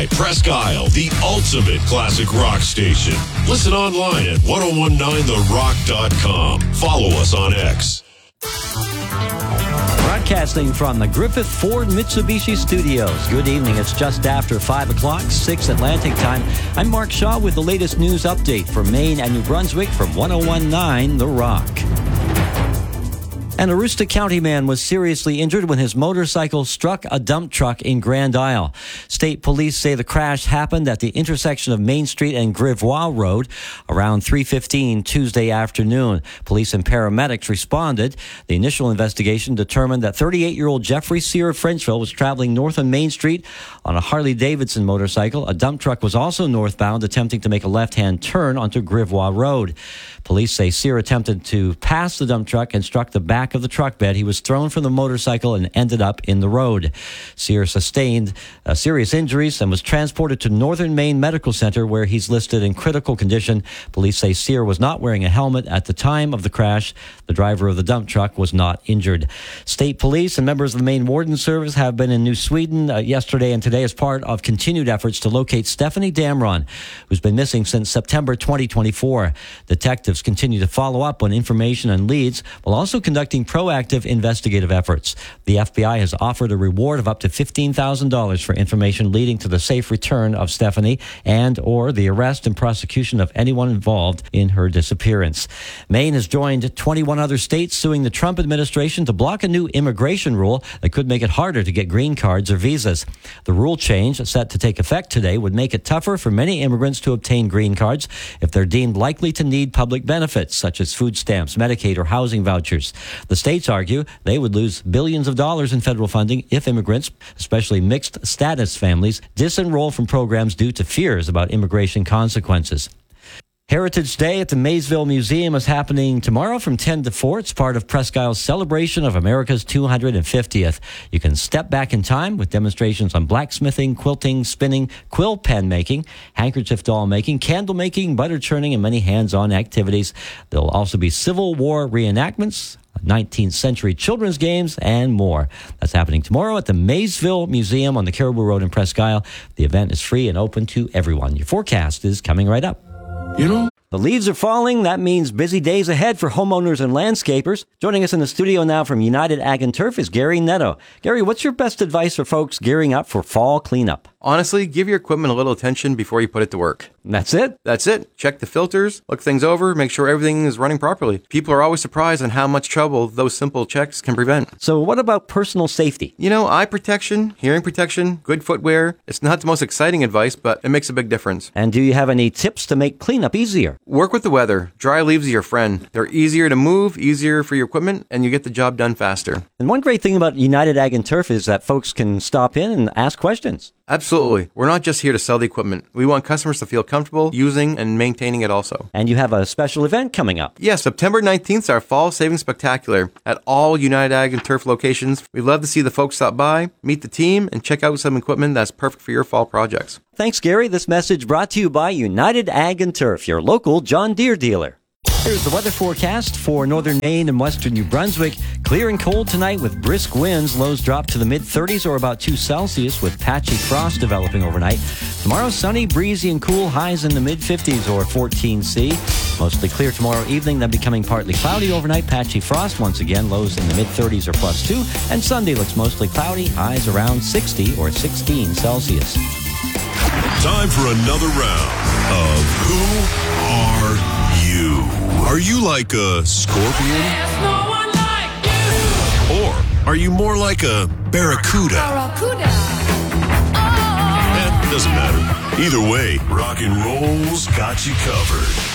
Presque Isle, the ultimate classic rock station. Listen online at 1019therock.com. Follow us on X. Broadcasting from the Griffith Ford Mitsubishi Studios. Good evening. It's just after 5 o'clock, 6 Atlantic time. I'm Mark Shaw with the latest news update for Maine and New Brunswick from 1019 The Rock. An Aroostook County man was seriously injured when his motorcycle struck a dump truck in Grand Isle. State police say the crash happened at the intersection of Main Street and Grivois Road around 3:15 Tuesday afternoon. Police and paramedics responded. The initial investigation determined that 38-year-old Jeffrey Sear of Frenchville was traveling north on Main Street on a Harley-Davidson motorcycle. A dump truck was also northbound, attempting to make a left-hand turn onto Grivois Road. Police say Sear attempted to pass the dump truck and struck the back of the truck bed. He was thrown from the motorcycle and ended up in the road. Sear sustained serious injuries and was transported to Northern Maine Medical Center, where he's listed in critical condition. Police say Sear was not wearing a helmet at the time of the crash. The driver of the dump truck was not injured. State police and members of the Maine Warden Service have been in New Sweden yesterday and today as part of continued efforts to locate Stephanie Damron, who's been missing since September 2024. Detectives continue to follow up on information and leads while also conducting proactive investigative efforts. The FBI has offered a reward of up to $15,000 for information leading to the safe return of Stephanie and or the arrest and prosecution of anyone involved in her disappearance. Maine has joined 21 other states suing the Trump administration to block a new immigration rule that could make it harder to get green cards or visas. The rule change, set to take effect today, would make it tougher for many immigrants to obtain green cards if they're deemed likely to need public benefits such as food stamps, Medicaid, or housing vouchers. The states argue they would lose billions of dollars in federal funding if immigrants, especially mixed status families, disenroll from programs due to fears about immigration consequences. Heritage Day at the Maysville Museum is happening tomorrow from 10 to 4. It's part of Presque Isle's celebration of America's 250th. You can step back in time with demonstrations on blacksmithing, quilting, spinning, quill pen making, handkerchief doll making, candle making, butter churning, and many hands-on activities. There'll also be Civil War reenactments, 19th century children's games, and more. That's happening tomorrow at the Maysville Museum on the Caribou Road in Presque Isle. The event is free and open to everyone. Your forecast is coming right up. You know, the leaves are falling. That means busy days ahead for homeowners and landscapers. Joining us in the studio now from United Ag and Turf is Gary Netto. Gary, what's your best advice for folks gearing up for fall cleanup? Honestly, give your equipment a little attention before you put it to work. That's it? That's it. Check the filters, look things over, make sure everything is running properly. People are always surprised on how much trouble those simple checks can prevent. So what about personal safety? You know, eye protection, hearing protection, good footwear. It's not the most exciting advice, but it makes a big difference. And do you have any tips to make cleanup easier? Work with the weather. Dry leaves are your friend. They're easier to move, easier for your equipment, and you get the job done faster. And one great thing about United Ag and Turf is that folks can stop in and ask questions. Absolutely. We're not just here to sell the equipment. We want customers to feel comfortable using and maintaining it also. And you have a special event coming up. Yes, September 19th is our Fall Savings Spectacular at all United Ag and Turf locations. We'd love to see the folks stop by, meet the team, and check out some equipment that's perfect for your fall projects. Thanks, Gary. This message brought to you by United Ag and Turf, your local John Deere dealer. Here's the weather forecast for northern Maine and western New Brunswick. Clear and cold tonight with brisk winds. Lows drop to the mid-30s or about 2 Celsius with patchy frost developing overnight. Tomorrow, sunny, breezy, and cool. Highs in the mid-50s or 14 C. Mostly clear tomorrow evening, then becoming partly cloudy overnight. Patchy frost once again. Lows in the mid-30s or +2. And Sunday looks mostly cloudy. Highs around 60 or 16 Celsius. time for another round of Who Are You? Are you like a scorpion? There's no one like you. Or are you more like a barracuda? Barracuda. Doesn't matter. Either way, rock and roll's got you covered.